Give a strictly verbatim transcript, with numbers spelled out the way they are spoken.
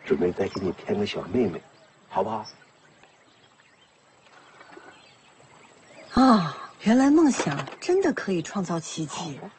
准备再给你添个小妹妹，好不好？ 啊，原来梦想真的可以创造奇迹。